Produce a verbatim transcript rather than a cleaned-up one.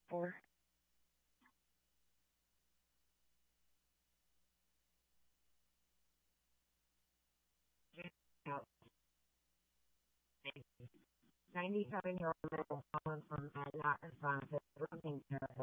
for. ninety-seven year old man calling from Manhattan, France, Brooklyn,